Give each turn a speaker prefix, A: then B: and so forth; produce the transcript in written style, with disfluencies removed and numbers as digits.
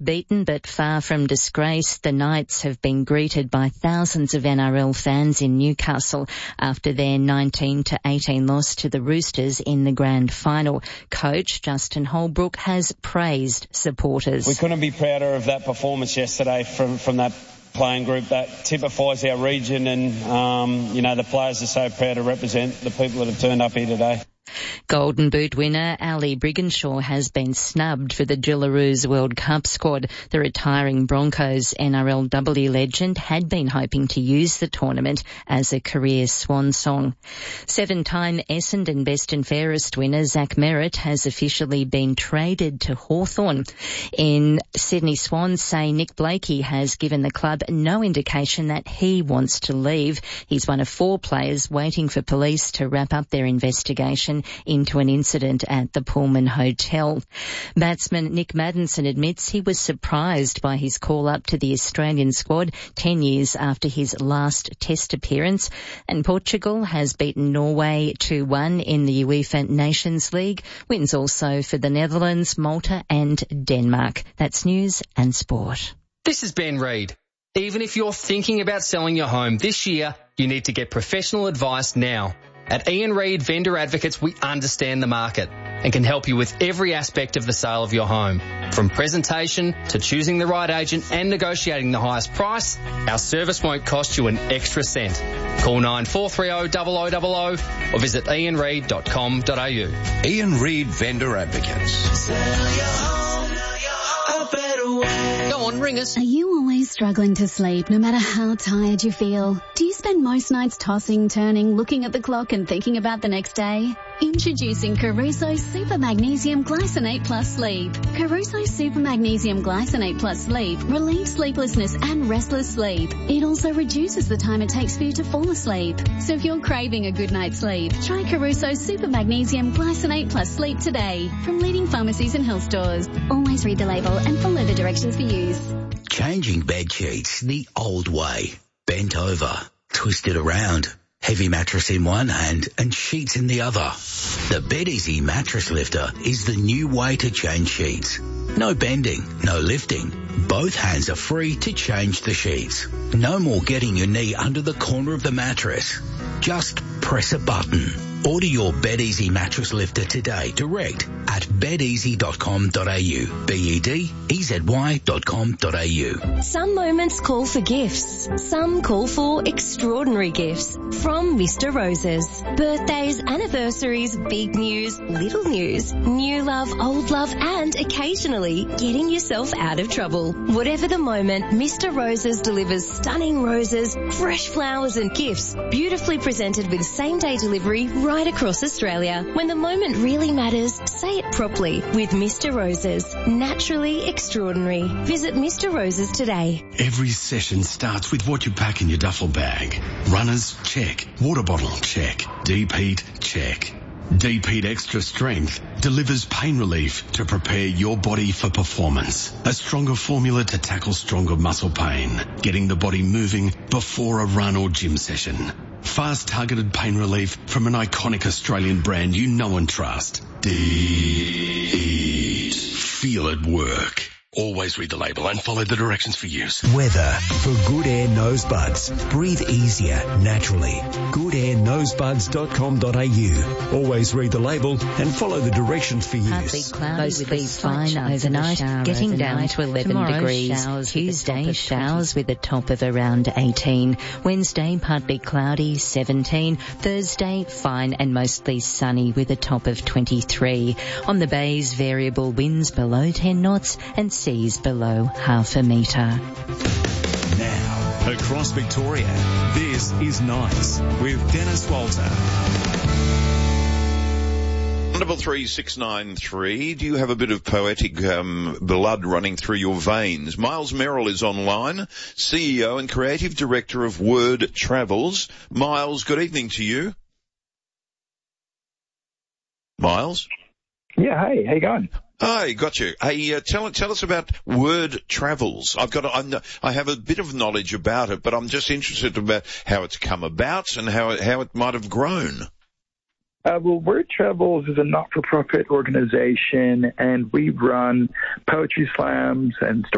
A: beaten but far from disgraced, the Knights have been greeted by thousands of NRL fans in Newcastle after their 19-18 loss to the Roosters in the grand final. Coach Justin Holbrook has praised supporters.
B: We couldn't be prouder of that performance yesterday from that playing group. That typifies our region, and the players are so proud to represent the people that have turned up here today.
A: Golden Boot winner Ali Brigginshaw has been snubbed for the Jillaroos World Cup squad. The retiring Broncos NRLW legend had been hoping to use the tournament as a career swan song. 7-time Essendon Best and Fairest winner Zach Merritt has officially been traded to Hawthorn. In Sydney Swans say Nick Blakey has given the club no indication that he wants to leave. He's one of 4 players waiting for police to wrap up their investigation into an incident at the Pullman Hotel. Batsman Nick Maddinson admits he was surprised by his call-up to the Australian squad 10 years after his last Test appearance. And Portugal has beaten Norway 2-1 in the UEFA Nations League. Wins also for the Netherlands, Malta and Denmark. That's news and sport.
C: This is Ben Reid. Even if you're thinking about selling your home this year, you need to get professional advice now. At Ian Reid Vendor Advocates, we understand the market and can help you with every aspect of the sale of your home. From presentation to choosing the right agent and negotiating the highest price, our service won't cost you an extra cent. Call 9430 0000 or visit ianreid.com.au.
D: Ian Reid Vendor Advocates.
E: Sell your home a better way.
C: Go on, ring us.
F: Are you always struggling to sleep no matter how tired you feel? Do you spend most nights tossing, turning, looking at the clock and thinking about the next day? Introducing Caruso Super Magnesium Glycinate Plus Sleep. Caruso Super Magnesium Glycinate Plus Sleep relieves sleeplessness and restless sleep. It also reduces the time it takes for you to fall asleep. So if you're craving a good night's sleep, try Caruso Super Magnesium Glycinate Plus Sleep today from leading pharmacies and health stores. Always read the label and follow the directions for use.
G: Changing bed sheets the old way. Bent over, twisted around. Heavy mattress in one hand and sheets in the other. The BedEasy Mattress Lifter is the new way to change sheets. No bending, no lifting. Both hands are free to change the sheets. No more getting your knee under the corner of the mattress. Just press a button. Order your BedEasy Mattress Lifter today direct at bedeasy.com.au. bedeasy.com.au.
H: Some moments call for gifts. Some call for extraordinary gifts from Mr. Roses. Birthdays, anniversaries, big news, little news, new love, old love, and occasionally getting yourself out of trouble. Whatever the moment, Mr. Roses delivers stunning roses, fresh flowers and gifts, beautifully presented with same-day delivery right across Australia. When the moment really matters, say it properly with Mr. Roses. Naturally extraordinary. Visit Mr. Roses today.
I: Every session starts with what you pack in your duffel bag. Runners, check. Water bottle, check. Deep heat, check. Deep Heat Extra Strength delivers pain relief to prepare your body for performance. A stronger formula to tackle stronger muscle pain, getting the body moving before a run or gym session. Fast targeted pain relief from an iconic Australian brand you know and trust. Deep. Feel it work. Always read the label and follow the directions for use.
J: Weather for Good Air Nosebuds. Breathe easier, naturally. goodairnosebuds.com.au. Always read the label and follow the directions for use.
A: Partly cloudy, mostly fine overnight, getting down to 11 degrees. Tuesday, showers with a top of around 18. Wednesday, partly cloudy, 17. Thursday, fine and mostly sunny with a top of 23. On the bays, variable winds below 10 knots and seas below half a metre.
K: Now, across Victoria, this is Nights with Dennis Walter.
L: 33693, do you have a bit of poetic blood running through your veins? Miles Merrill is online, CEO and Creative Director of Word Travels. Miles, good evening to you. Miles?
M: Yeah, hey, how you going?
L: Hi, got you. Hey, tell us about Word Travels. I have a bit of knowledge about it, but I'm just interested about how it's come about and how it might have grown.
M: Well, Word Travels is a not-for-profit organization, and we run poetry slams and